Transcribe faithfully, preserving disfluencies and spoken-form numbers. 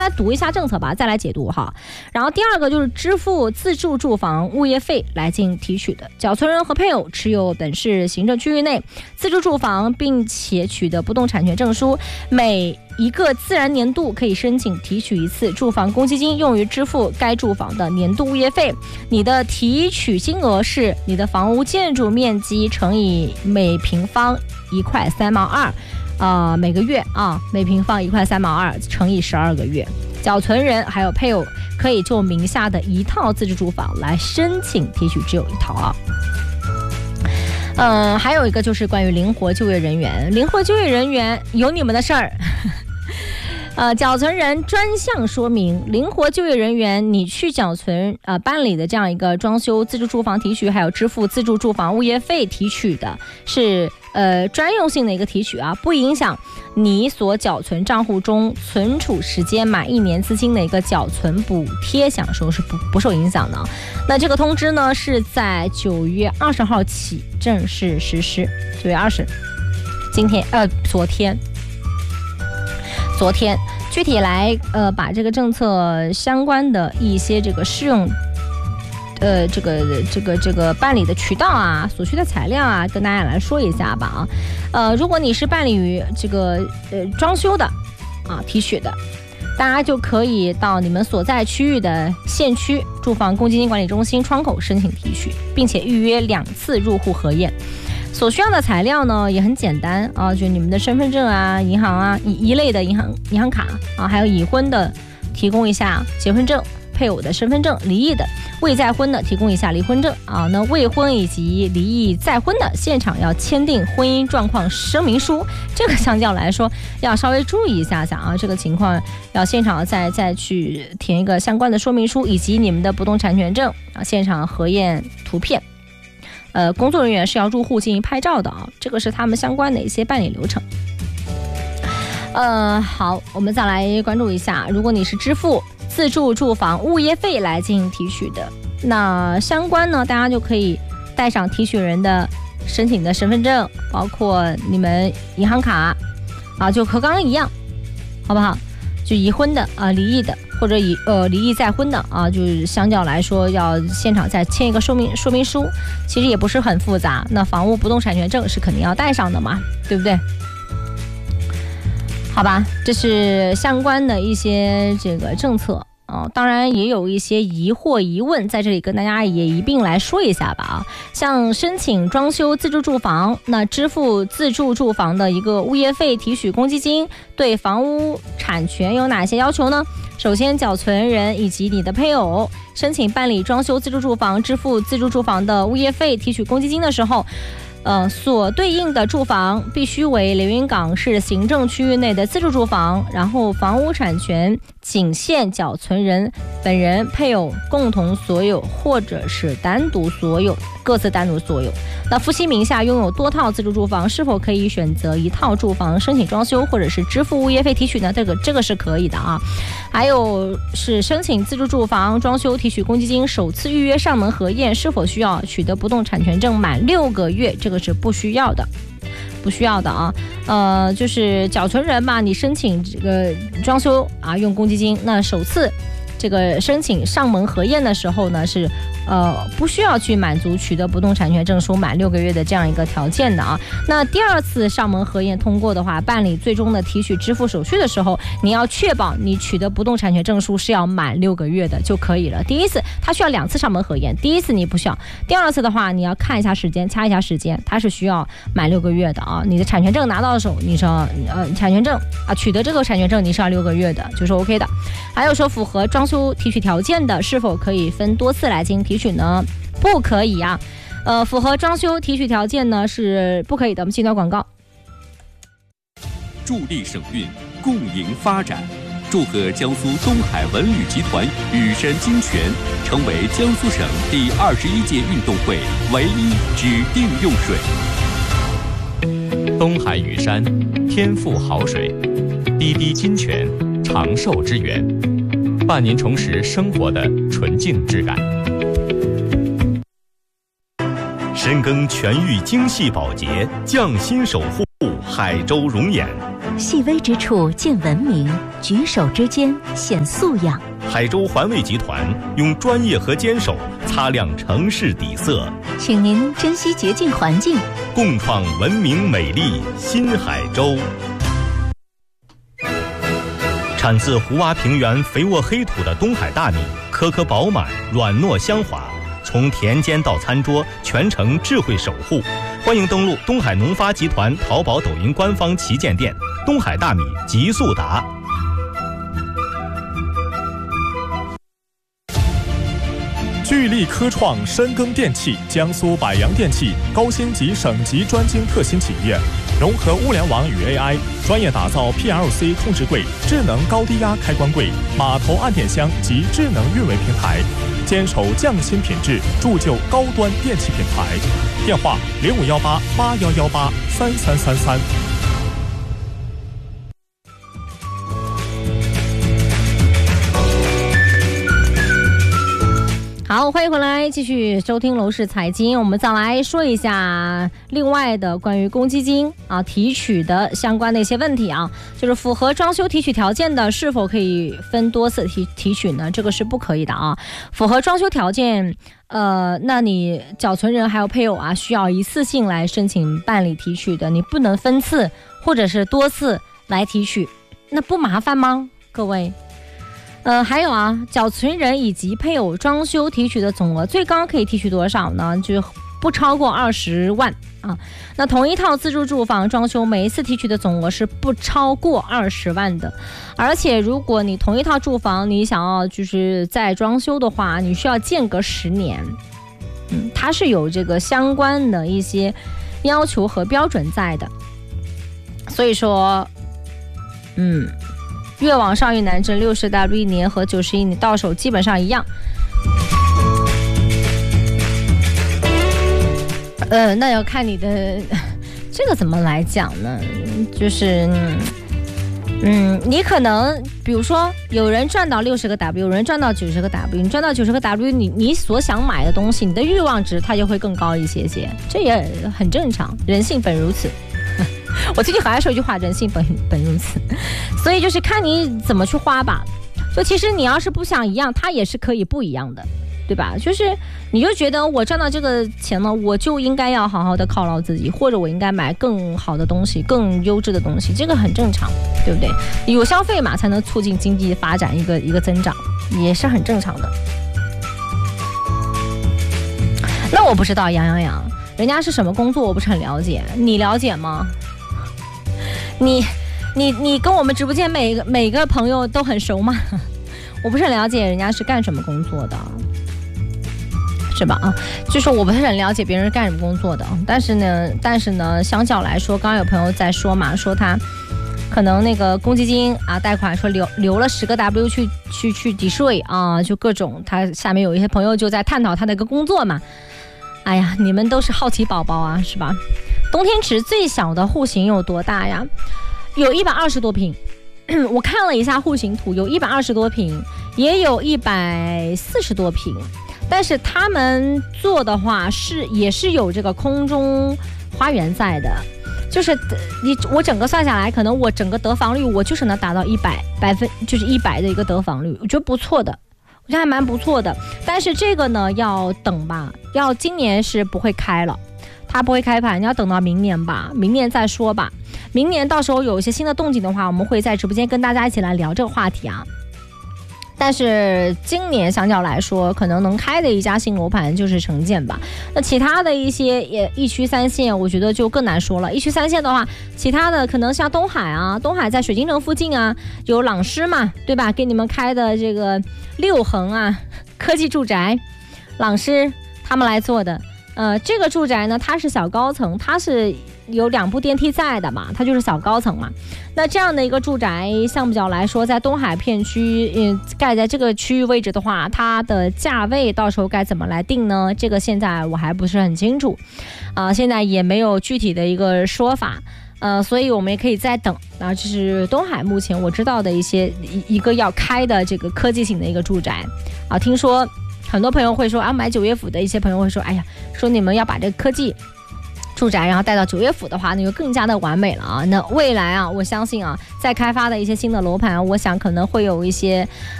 来读一下政策吧，再来解读哈。然后第二个就是支付自住住房物业费来进行提取的，缴存人和配偶持有本市行政区域内自住住房，并且取得不动产权证书，每一个自然年度可以申请提取一次住房公积金，用于支付该住房的年度物业费。你的提取金额是你的房屋建筑面积乘以每平方一块三毛二。呃，每个月啊，每平方一块三毛二乘以十二个月，缴存人还有配偶可以就名下的一套自住住房来申请提取，只有一套啊。嗯，还有一个就是关于灵活就业人员，灵活就业人员有你们的事儿。呃，缴存人专项说明，灵活就业人员，你去缴存呃办理的这样一个装修自住住房提取，还有支付自住住房物业费提取的是呃专用性的一个提取啊，不影响你所缴存账户中存储时间满一年资金的一个缴存补贴享受是不不受影响的。那这个通知呢是在九月二十号起正式实施，九月二十，今天呃昨天。昨天具体来呃把这个政策相关的一些这个适用呃这个这个这个办理的渠道啊，所需的材料啊，跟大家来说一下吧啊。呃如果你是办理于这个呃装修的啊提取的，大家就可以到你们所在区域的县区住房公积金管理中心窗口申请提取，并且预约两次入户核验。所需要的材料呢也很简单啊，就你们的身份证啊、银行啊一一类的银行银行卡啊，还有已婚的提供一下结婚证、配偶的身份证，离异的未再婚的提供一下离婚证啊。那未婚以及离异再婚的现场要签订婚姻状况声明书，这个相较来说要稍微注意一下下啊，这个情况要现场再再去填一个相关的说明书，以及你们的不动产权证啊，现场核验图片。呃，工作人员是要入户进行拍照的啊，这个是他们相关的一些办理流程。呃，好，我们再来关注一下，如果你是支付自住住房物业费来进行提取的，那相关呢，大家就可以带上提取人的申请的身份证，包括你们银行卡啊，就和刚刚一样，好不好？就已婚的啊、离异的或者已呃离异再婚的啊，就是相较来说要现场再签一个说明说明书，其实也不是很复杂。那房屋不动产权证是肯定要带上的嘛，对不对？好吧，这是相关的一些这个政策。哦，当然也有一些疑惑疑问，在这里跟大家也一并来说一下吧啊。像申请装修自住住房，那支付自住住房的一个物业费提取公积金，对房屋产权有哪些要求呢？首先，缴存人以及你的配偶申请办理装修自住住房，支付自住住房的物业费提取公积金的时候，呃，所对应的住房必须为连云港市行政区域内的自住住房，然后房屋产权仅限缴存人本人、配偶共同所有，或者是单独所有，各自单独所有。那夫妻名下拥有多套自住住房，是否可以选择一套住房申请装修，或者是支付物业费提取呢？这个这个是可以的啊。还有是申请自住住房装修提取公积金，首次预约上门核验，是否需要取得不动产权证满六个月？这个是不需要的。不需要的啊，呃，就是缴存人嘛，你申请这个装修啊，用公积金，那首次这个申请上门核验的时候呢，是呃不需要去满足取得不动产权证书满六个月的这样一个条件的啊。那第二次上门核验通过的话，办理最终的提取支付手续的时候，你要确保你取得不动产权证书是要满六个月的就可以了。第一次它需要两次上门核验，第一次你不需要，第二次的话你要看一下时间，掐一下时间，它是需要满六个月的啊。你的产权证拿到手，你说呃产权证啊取得这个产权证你是要六个月的，就是 OK 的。还有说符合装修提取条件的，是否可以分多次来进行提取呢？不可以啊，呃，符合装修提取条件呢是不可以的。我们进段广告。 助力省运，共赢发展。祝贺江苏东海文旅集团羽山精泉成为江苏省第二十一届运动会唯一指定用水。 东海羽山，天赋好水，滴滴金泉，长寿之源，伴您重拾生活的纯净质感。 深耕全域精细保洁，匠心守护海州容颜。 细微之处见文明，举手之间显素养。 海州环卫集团用专业和坚守擦亮城市底色， 请您珍惜洁净环境， 共创文明美丽新海州。产自湖洼平原肥沃黑土的东海大米，颗颗饱满，软糯香滑，从田间到餐桌，全程智慧守护。欢迎登录东海农发集团淘宝、抖音官方旗舰店，东海大米极速达。 聚力科创深耕电器，江苏百洋电器高星级省级专精特新企业，融合物联网与 A I， 专业打造 P L C 控制柜、智能高低压开关柜、码头按电箱及智能运维平台，坚守匠心品质，铸就高端电器品牌。电话零五幺八八幺幺八三三三三。 好，欢迎回来，继续收听楼市财经。我们再来说一下另外的关于公积金啊提取的相关的一些问题啊，就是符合装修提取条件的，是否可以分多次提提取呢？这个是不可以的啊。符合装修条件，呃，那你缴存人还有配偶啊，需要一次性来申请办理提取的，你不能分次或者是多次来提取，那不麻烦吗？各位？呃，还有啊，缴存人以及配偶装修提取的总额最高可以提取多少呢？就不超过二十万啊。那同一套自住住房装修，每一次提取的总额是不超过二十万的。而且，如果你同一套住房你想要就是再装修的话，你需要间隔十年。嗯，它是有这个相关的一些要求和标准在的。所以说，嗯。越往上越难挣，六十 W 一年和九十一年到手基本上一样。呃，那要看你的这个怎么来讲呢？就是嗯，你可能比如说有人赚到六十个 W， 有人赚到九十个 W， 你赚到九十个 W， 你你所想买的东西，你的欲望值它就会更高一些些，这也很正常，人性本如此。我最近很爱说一句话，人性本本如此，所以就是看你怎么去花吧。就其实你要是不想一样，它也是可以不一样的，对吧？就是你就觉得我赚到这个钱呢，我就应该要好好的犒劳自己，或者我应该买更好的东西，更优质的东西，这个很正常，对不对？有消费嘛，才能促进经济发展一个一个增长，也是很正常的。那我不知道杨洋洋人家是什么工作，我不是很了解，你了解吗？你你你跟我们直播间每个每个朋友都很熟吗？我不是很了解人家是干什么工作的，是吧？啊，就是我不是很了解别人是干什么工作的，但是呢，但是呢，相较来说，刚刚有朋友在说嘛，说他可能那个公积金啊贷款说留留了十个 W 去去去抵税啊，就各种，他下面有一些朋友就在探讨他的一个工作嘛。哎呀，你们都是好奇宝宝啊，是吧？冬天池最小的户型有多大呀？有一百二十多平。我看了一下户型图，有一百二十多平，也有一百四十多平。但是他们做的话是也是有这个空中花园在的，就是你我整个算下来，可能我整个得房率我就是能达到一百百分，就是一百的一个得房率，我觉得不错的。我觉得还蛮不错的，但是这个呢要等吧，要今年是不会开了，它不会开盘，你要等到明年吧，明年再说吧。明年到时候有一些新的动静的话，我们会在直播间跟大家一起来聊这个话题啊。但是今年相较来说，可能能开的一家新楼盘就是城建吧。那其他的一些也一区三线，我觉得就更难说了。一区三线的话，其他的可能像东海啊，东海在水晶城附近啊，有朗诗嘛，对吧？给你们开的这个六恒啊，科技住宅，朗诗他们来做的。呃，这个住宅呢，它是小高层，它是有两部电梯在的嘛，它就是小高层嘛。那这样的一个住宅项目角来说，在东海片区，嗯，盖在这个区域位置的话，它的价位到时候该怎么来定呢？这个现在我还不是很清楚，啊、呃，现在也没有具体的一个说法，呃，所以我们也可以再等。啊，这是东海目前我知道的一些一一个要开的这个科技型的一个住宅，啊，听说。很多朋友会说啊，买九岳府的一些朋友会说，哎呀，说你们要把这个科技住宅，然后带到九月府的话，那就更加的完美了啊。那未来啊，我相信啊，在开发的一些新的楼盘，我想可能会有一些